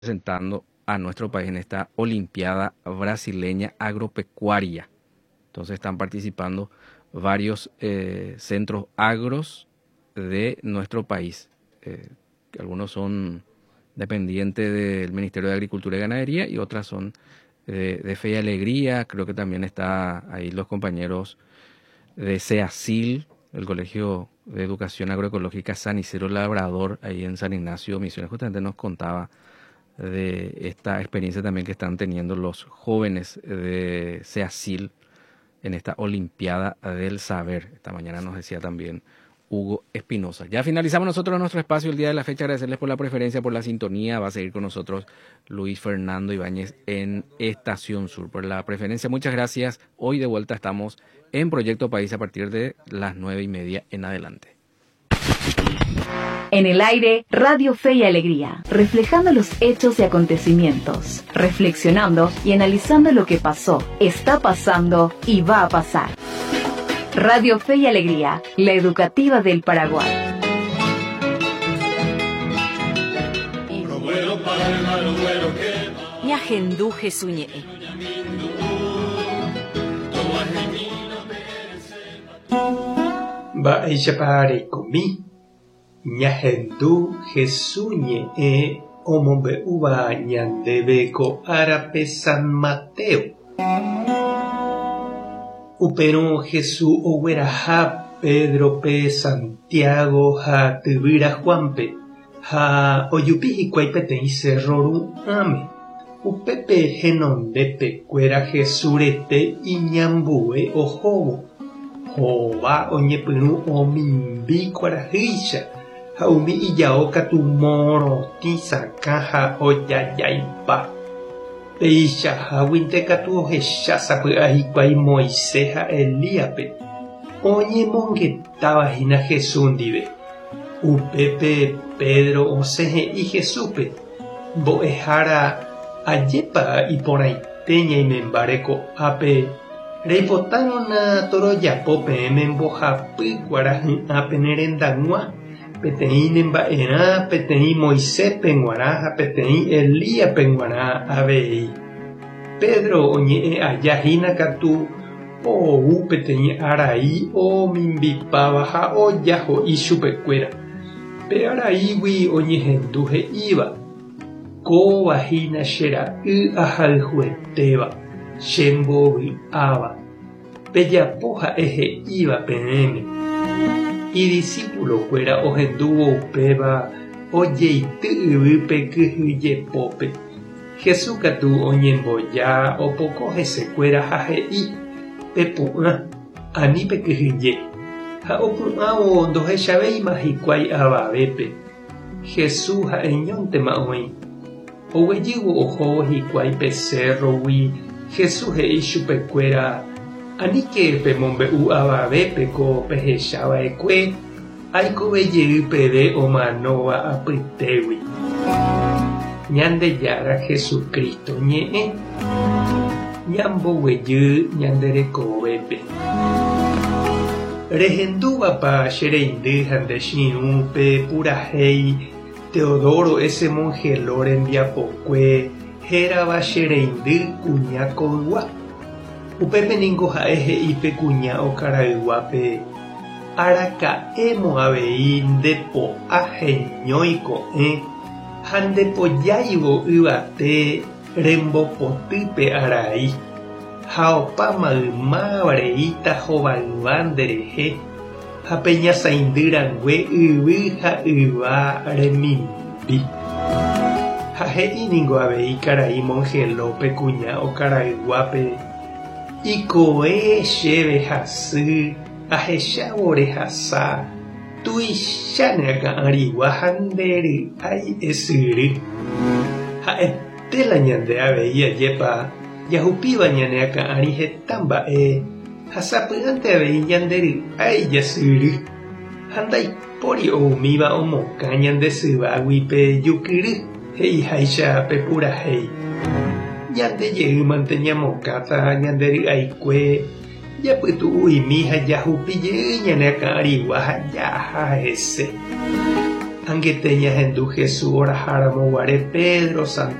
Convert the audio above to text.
Presentando a nuestro país en esta Olimpiada Brasileña Agropecuaria. Entonces están participando varios centros agros de nuestro país. Algunos son dependientes del Ministerio de Agricultura y Ganadería y otras son de Fe y Alegría. Creo que también está ahí los compañeros de CEACIL, el Colegio de Educación Agroecológica San Isidro Labrador, ahí en San Ignacio, Misiones. Justamente nos contaba de esta experiencia también que están teniendo los jóvenes de CEACIL en esta Olimpiada del Saber. Esta mañana nos decía también Hugo Espinosa. Ya finalizamos nosotros nuestro espacio el día de la fecha. Agradecerles por la preferencia, por la sintonía. Va a seguir con nosotros Luis Fernando Ibáñez en Estación Sur. Por la preferencia, muchas gracias. Hoy de vuelta estamos en Proyecto País a partir de las 9:30 en adelante. En el aire, Radio Fe y Alegría, reflejando los hechos y acontecimientos, reflexionando y analizando lo que pasó, está pasando y va a pasar. Radio Fe y Alegría, la educativa del Paraguay. Ñahendú Jesuñe. Va a comi. Ñahendu Jesuñe omombe uva ñandebeko arape San Mateo. Upero Jesús ogueraha Pedro pe Santiago ha tibira Juanpe ha oyupi hikuaipete cerroru ame. Upepe genondepe cuera Jesurete iñambue ojobo. Jova oñepinu omimbi cuarahisha. Haumi iyaoka tu moro tisa caja oyayaipa. Peisha hawinteka tu heshasa pe ahikuai Moisés ha Elíape. Oñe mongetaba hina Jesúndive. Upepe Pedro oseje y Jesúpe. Boejara ayepa y por ahí teña y membareco ape. Reipotaron na toro yapope memboja picuarahin ape nerendangua. Peteín en Baena, Peteín Moisés Penguaraja, Peteín Elías Penguaraja, Abei. Pedro oñe ayahina catu, o Peteín Araí, o Mimbipabaja, o Yajo y Chupecuera. Pe Araí, wi oñe genduje iba. Ko vagina shera, ajaljueteba, shembo aba. Peyapoja eje iba peneme. Y discípulo fuera ojenduvo upeba oyeite upe kuye pope Jesús catu oñemboya o poco jesecuera jaje y pepua anipe kuye ha opuao doje chavei majikuai ababepe Jesús ha eñonte maoi oweyigo ojo hikuai pecerro wi Jesús he ishupecuera Anike pemombe ababepe ko peheshaba ekwe aiko beye pede o manoa apritewi ñande yara Jesucristo ñe ñambo weye ñandereko bepe rehenduba pa shereinde hande shinu pe pura hei Teodoro ese monje loren viapokwe hera ba shereinde kuñako wa Upepe ningo jaeje ipe cuña o caraiguape araca emo abei depo ajeñoico handepo yaibo ibate rembo potipe arai jaopa mabareita jovaguandereje japeña saindirangue ibi ja iba remimbi jaje iningo abei carai monje lope cuña o caraiguape y coe lleve hasu ajeshabore hasa tu ishanaga ariwahandere ay esiri ha estela ñande aveia yepa yahupiba ñaneaka arihetamba hasapurante avei ñanderi ay yasiri handai pori oumiba omoka ñande syvaguipe yukiri hei haisha pepura hei Ñande ye manteñamos cata ñanderi aikue ya putu uy mija ya hupi ye ñane akari waja ya ese Angueteña Hendú Jesús Orajara Moguare Pedro